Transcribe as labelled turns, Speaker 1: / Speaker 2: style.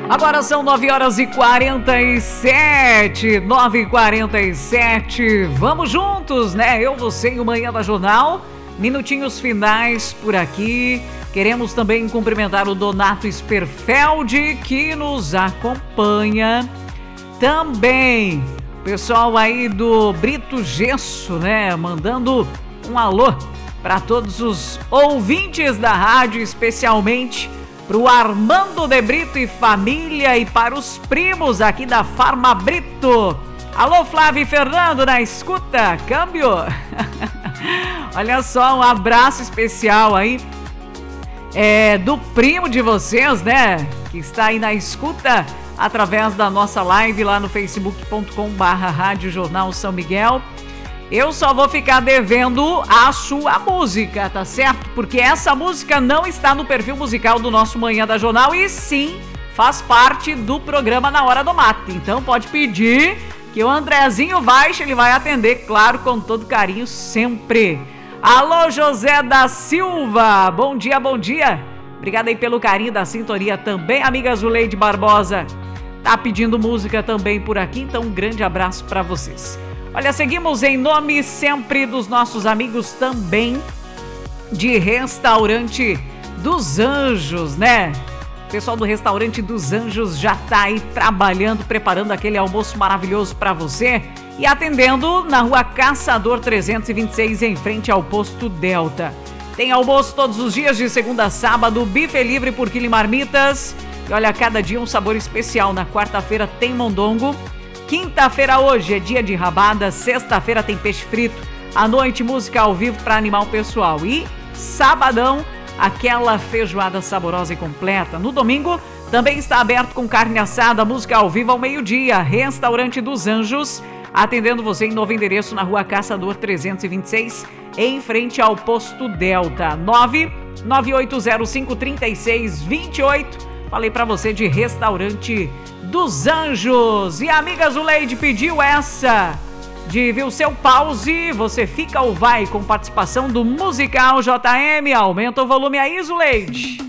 Speaker 1: Agora são 9h47, 9h47. Vamos juntos, né? Eu, você e o Manhã da Jornal. Minutinhos finais por aqui. Queremos também cumprimentar o Donato Sperfeld, que nos acompanha. Também pessoal aí do Brito Gesso, né? Mandando um alô para todos os ouvintes da rádio, especialmente para o Armando de Brito e família e para os primos aqui da Farma Brito. Alô, Flávio e Fernando na escuta, câmbio. Olha só, um abraço especial aí do primo de vocês, né? Que está aí na escuta através da nossa live lá no facebook.com/Rádio Jornal São Miguel. Eu só vou ficar devendo a sua música, tá certo? Porque essa música não está no perfil musical do nosso Manhã da Jornal e sim faz parte do programa Na Hora do Mate. Então pode pedir que o Andrezinho Vaixa, ele vai atender, claro, com todo carinho sempre. Alô, José da Silva, bom dia, bom dia. Obrigada aí pelo carinho da sintonia também, amiga Zuleide Barbosa. Tá pedindo música também por aqui, então um grande abraço para vocês. Olha, seguimos em nome sempre dos nossos amigos também de Restaurante dos Anjos, né? O pessoal do Restaurante dos Anjos já tá aí trabalhando, preparando aquele almoço maravilhoso para você e atendendo na Rua Caçador 326, em frente ao Posto Delta. Tem almoço todos os dias, de segunda a sábado, bife livre por quilo e marmitas. E olha, cada dia um sabor especial. Na quarta-feira tem mondongo. Quinta-feira hoje é dia de rabada, sexta-feira tem peixe frito, à noite música ao vivo para animar o pessoal e sabadão aquela feijoada saborosa e completa. No domingo também está aberto com carne assada, música ao vivo ao meio-dia. Restaurante dos Anjos, atendendo você em novo endereço na Rua Caçador 326, em frente ao Posto Delta. 998053628. Falei pra você de Restaurante dos Anjos. E a amiga Zuleide pediu essa de Viu Seu Pause, Você Fica ou Vai, com participação do Musical JM. Aumenta o volume aí, Zuleide.